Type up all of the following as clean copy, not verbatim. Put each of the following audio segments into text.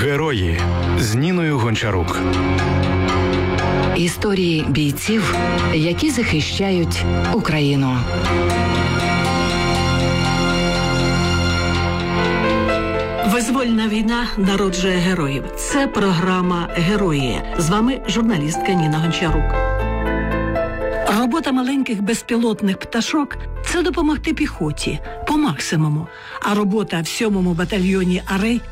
Герої з Ніною Гончарук. Історії бійців, які захищають Україну. Визвольна війна народжує героїв. Це програма «Герої». З вами журналістка Ніна Гончарук. Робота маленьких безпілотних пташок – це допомогти піхоті по максимуму. А робота в 7-му батальйоні «Арей»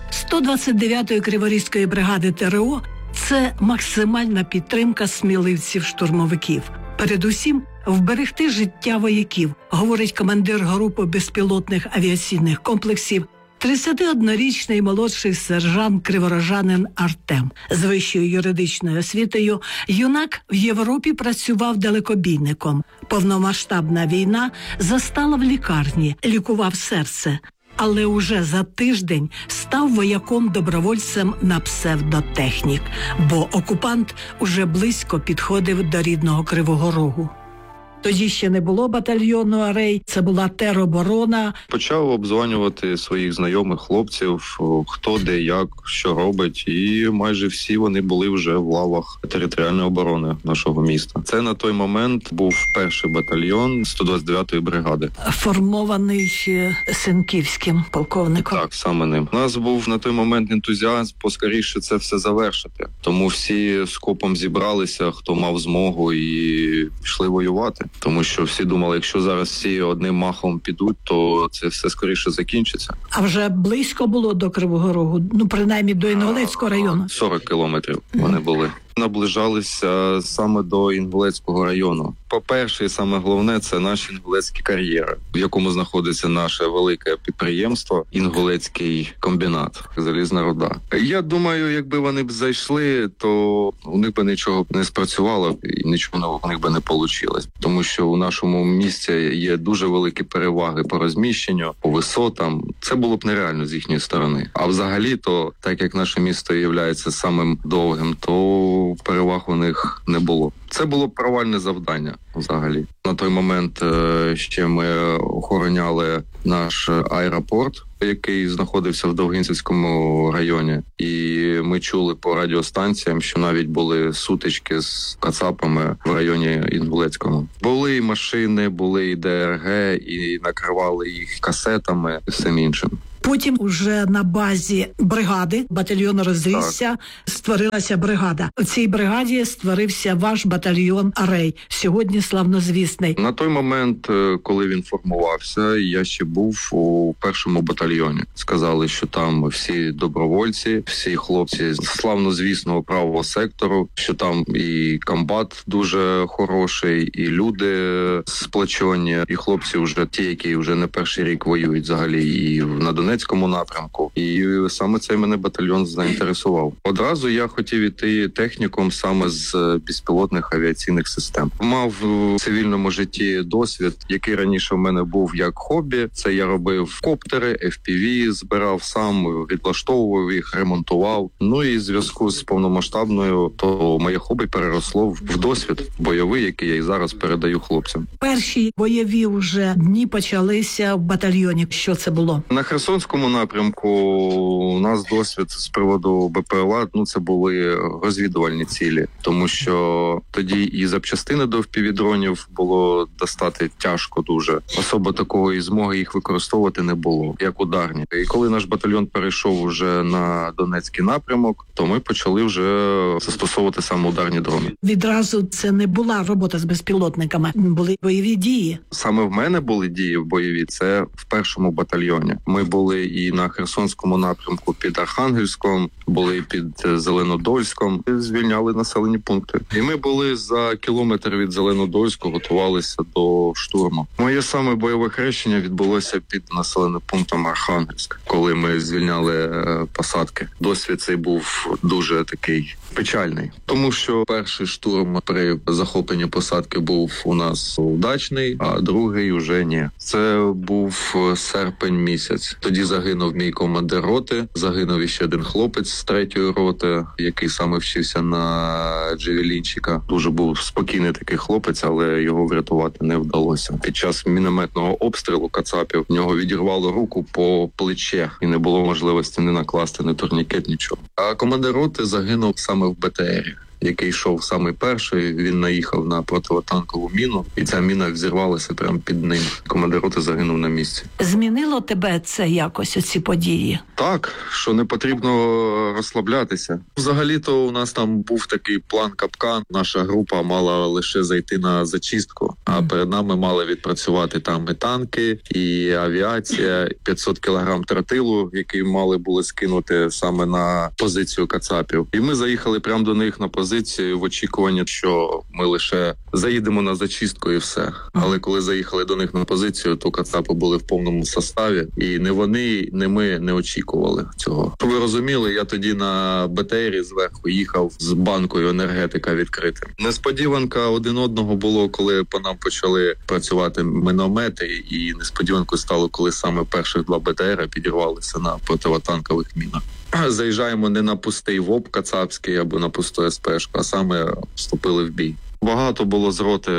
129-ї Криворізької бригади ТРО – це максимальна підтримка сміливців-штурмовиків. Передусім, вберегти життя вояків, говорить командир групи безпілотних авіаційних комплексів 31-річний молодший сержант криворожанин Артем. З вищою юридичною освітою юнак в Європі працював далекобійником. Повномасштабна війна застала в лікарні, лікував серце. Але уже за тиждень став вояком-добровольцем на псевдотехнік, бо окупант уже близько підходив до рідного Кривого Рогу. Тоді ще не було батальйону «Арей», це була тероборона. Почав обдзвонювати своїх знайомих хлопців, хто де, як, що робить, і майже всі вони були вже в лавах територіальної оборони нашого міста. Це на той момент був перший батальйон 129-ї бригади. Формований Сенківським полковником. Так, саме ним. У нас був на той момент ентузіазм поскоріше це все завершити. Тому всі скопом зібралися, хто мав змогу, і пішли воювати. Тому що всі думали, якщо зараз всі одним махом підуть, то це все скоріше закінчиться. А вже близько було до Кривого Рогу? Ну, принаймні до Інгулецького району? 40 кілометрів вони були. Наближалися саме до Інгулецького району. По-перше, і саме головне, це наші інгулецькі кар'єри, в якому знаходиться наше велике підприємство «Інгулецький комбінат», залізна руда. Я думаю, якби вони б зайшли, то у них би нічого не спрацювало і нічого у них би не вийшло. Тому що у нашому місті є дуже великі переваги по розміщенню, по висотам. Це було б нереально з їхньої сторони. А взагалі, то так як наше місто є самим довгим, то переваг у них не було. Це було провальне завдання взагалі. На той момент ще ми охороняли наш аеропорт, який знаходився в Довгинцівському районі. І ми чули по радіостанціям, що навіть були сутички з кацапами в районі Інгулецькому. Були і машини, були і ДРГ, і накривали їх касетами і всім іншим. Потім уже на базі бригади, батальйон розрісся, створилася бригада. У цій бригаді створився ваш батальйон «Арей», сьогодні славнозвісний. На той момент, коли він формувався, я ще був у першому батальйоні. Сказали, що там всі добровольці, всі хлопці з славнозвісного правого сектору, що там і комбат дуже хороший, і люди сплочені, і хлопці вже ті, які вже не перший рік воюють взагалі і на Донецькому напрямку. І саме цей мене батальйон заінтересував. Одразу я хотів іти технікум саме з безпілотних авіаційних систем. Мав в цивільному житті досвід, який раніше в мене був як хобі. Це я робив коптери, FPV, збирав сам, відлаштовував їх, ремонтував. Ну і в зв'язку з повномасштабною, то моє хобі переросло в досвід бойовий, який я і зараз передаю хлопцям. Перші бойові вже дні почалися в батальйоні. Що це було? На Херсонському напрямку у нас досвід з приводу БПЛА, це були розвідувальні цілі, тому що тоді і запчастини до FPV-дронів було достати тяжко дуже. Особо такої змоги їх використовувати не було, як ударні. І коли наш батальйон перейшов вже на Донецький напрямок, то ми почали вже застосовувати саме ударні дрони. Відразу це не була робота з безпілотниками, були бойові дії. Саме в мене були дії в бойові, це в першому батальйоні. Ми були і на Херсонському напрямку під Архангельськом, були під Зеленодольськом, звільняли населені пункти. І ми були за кілометр від Зеленодольського, готувалися до штурму. Моє саме бойове хрещення відбулося під населеним пунктом Архангельськ, коли ми звільняли посадки. Досвід цей був дуже такий печальний, тому що перший штурм при захопленні посадки був у нас удачний, а другий уже ні. Це був серпень місяць. Тоді Тоді загинув мій командир роти, загинув іще один хлопець з 3-ї роти, який саме вчився на джевелінчика. Дуже був спокійний такий хлопець, але його врятувати не вдалося. Під час мінометного обстрілу кацапів в нього відірвало руку по плече і не було можливості не накласти, ні турнікет, нічого. А командир роти загинув саме в БТРі, який йшов самий перший. Він наїхав на противотанкову міну, і ця міна взірвалася прямо під ним. Командир роти загинув на місці. Змінило тебе це якось, оці події? Так, що не потрібно розслаблятися. Взагалі-то у нас там був такий план капкан. Наша група мала лише зайти на зачистку, а перед нами мали відпрацювати там і танки, і авіація, 500 кілограм тротилу, який мали були скинути саме на позицію кацапів. І ми заїхали прямо до них на позицію в очікуванні, що ми лише заїдемо на зачистку і все. Але коли заїхали до них на позицію, то кацапи були в повному составі. І не вони, не ми не очікували цього. Щоб ви розуміли, я тоді на БТРі зверху їхав з банкою енергетика відкритим. Несподіванка один одного було, коли по нам почали працювати міномети, і несподіванкою стало, коли саме перших 2 БТРи підірвалися на противотанкових мінах. Заїжджаємо не на пустий ВОП кацапський або на пусту СПшку, а саме вступили в бій. Багато було з роти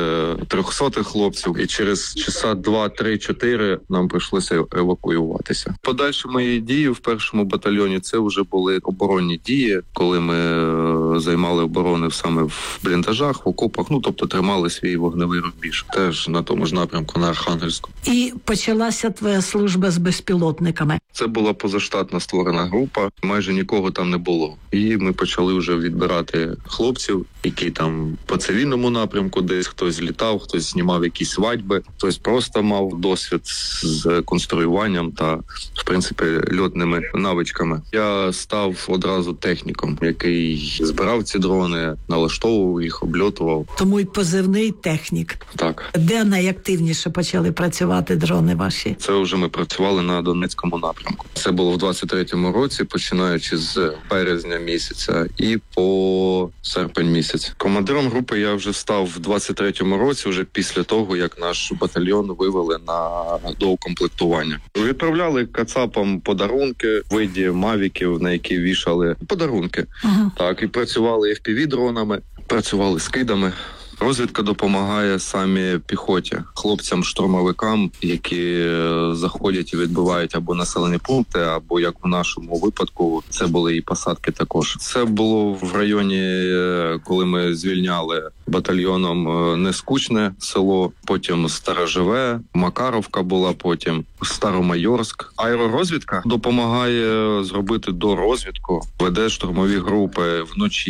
300 хлопців, і через часа 2, 3, 4 нам прийшлося евакуюватися. Подальші мої дії в першому батальйоні це вже були оборонні дії, коли ми займали оборони саме в бліндажах, в окопах, тобто тримали свій вогневий рубіж. Теж на тому ж напрямку, на Архангельську. І почалася твоя служба з безпілотниками. Це була позаштатна створена група, майже нікого там не було. І ми почали вже відбирати хлопців, які там по цивільному напрямку десь хтось літав, хтось знімав якісь свадьби, хтось просто мав досвід з конструюванням та, в принципі, льотними навичками. Я став одразу техніком, який збирав ці дрони, налаштовував їх, обльотував. Тому й позивний технік. Так. Де найактивніше почали працювати дрони ваші? Це вже ми працювали на Донецькому напрямку. Це було в 23-му році, починаючи з березня місяця і по серпень місяць. Командиром групи я вже став в 23-му році, вже після того, як наш батальйон вивели на доукомплектування. Відправляли кацапам подарунки в виді мавіків, на які вішали подарунки. Так, і працювали FPV-дронами, працювали скидами. Розвідка допомагає самі піхоті, хлопцям-штурмовикам, які заходять і відбивають або населені пункти, або, як в нашому випадку, це були і посадки також. Це було в районі, коли ми звільняли батальйоном Нескучне село, потім Староживе, Макаровка була, потім Старомайорськ. Аеророзвідка допомагає зробити дорозвідку, веде штурмові групи вночі.